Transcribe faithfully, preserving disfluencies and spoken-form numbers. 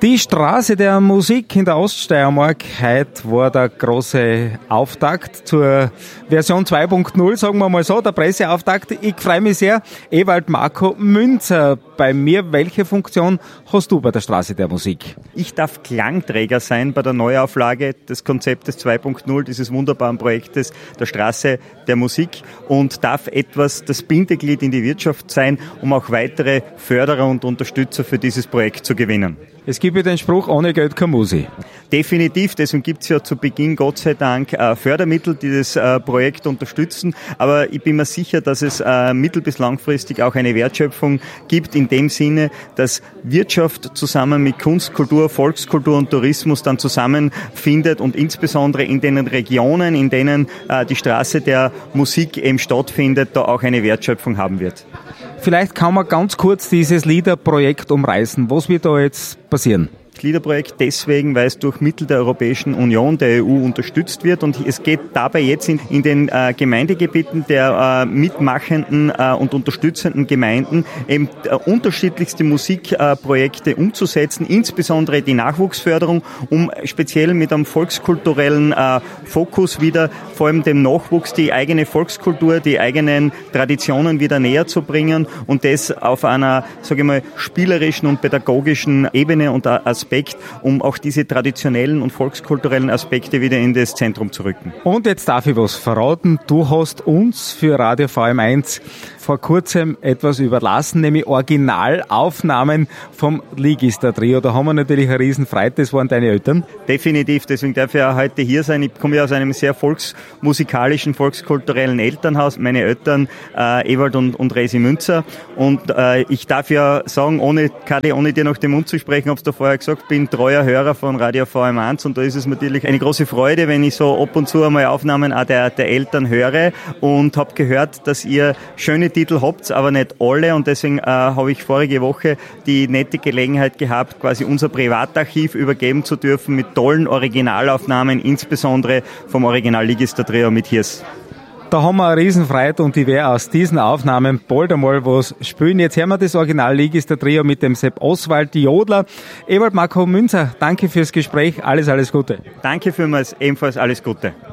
Die Straße der Musik in der Oststeiermark, heute war der große Auftakt zur Version zwei Punkt null, sagen wir mal so, der Presseauftakt. Ich freue mich sehr. Ewald Marco Münzer bei mir. Welche Funktion hast du bei der Straße der Musik? Ich darf Klangträger sein bei der Neuauflage des Konzeptes zwei Punkt null, dieses wunderbaren Projektes der Straße der Musik, und darf etwas das Bindeglied in die Wirtschaft sein, um auch weitere Förderer und Unterstützer für dieses Projekt zu gewinnen. Es gibt ja den Spruch, ohne Geld keine Musik. Definitiv, deswegen gibt es ja zu Beginn Gott sei Dank äh, Fördermittel, die das äh, Projekt unterstützen, aber ich bin mir sicher, dass es äh, mittel- bis langfristig auch eine Wertschöpfung gibt, in dem Sinne, dass Wirtschaft zusammen mit Kunst, Kultur, Volkskultur und Tourismus dann zusammenfindet und insbesondere in den Regionen, in denen äh, die Straße der Musik eben stattfindet, da auch eine Wertschöpfung haben wird. Vielleicht kann man ganz kurz dieses LIDA-Projekt umreißen. Was wird da jetzt passieren? Das LIDA-Projekt deswegen, weil es durch Mittel der Europäischen Union, der E U, unterstützt wird, und es geht dabei jetzt in, in den äh, Gemeindegebieten der äh, mitmachenden äh, und unterstützenden Gemeinden eben äh, unterschiedlichste Musikprojekte äh, umzusetzen, insbesondere die Nachwuchsförderung, um speziell mit einem volkskulturellen äh, Fokus wieder, vor allem dem Nachwuchs, die eigene Volkskultur, die eigenen Traditionen wieder näher zu bringen, und das auf einer, sage ich mal, spielerischen und pädagogischen Ebene und Aspekt, um auch diese traditionellen und volkskulturellen Aspekte wieder in das Zentrum zu rücken. Und jetzt darf ich was verraten. Du hast uns für Radio V M eins vor kurzem etwas überlassen, nämlich Originalaufnahmen vom Ligister-Trio. Da haben wir natürlich eine Riesenfreude. Das waren deine Eltern? Definitiv, deswegen darf ich ja heute hier sein. Ich komme ja aus einem sehr volksmusikalischen, volkskulturellen Elternhaus. Meine Eltern, äh, Ewald und, und Resi Münzer. Und äh, ich darf ja sagen, ohne, Kadi, ohne dir noch den Mund zu sprechen, hab's da vorher gesagt, bin treuer Hörer von Radio V M eins, und da ist es natürlich eine große Freude, wenn ich so ab und zu einmal Aufnahmen auch der, der Eltern höre, und habe gehört, dass ihr schöne Titel habt, aber nicht alle, und deswegen äh, habe ich vorige Woche die nette Gelegenheit gehabt, quasi unser Privatarchiv übergeben zu dürfen mit tollen Originalaufnahmen, insbesondere vom Original Ligister-Trio mit Hirs. Da haben wir eine Riesenfreude, und ich werde aus diesen Aufnahmen bald einmal was spielen. Jetzt hören wir das Original Ligister-Trio mit dem Sepp Oswald, die Jodler. Ewald Marco Münzer, danke fürs Gespräch. Alles, alles Gute. Danke vielmals, ebenfalls alles Gute.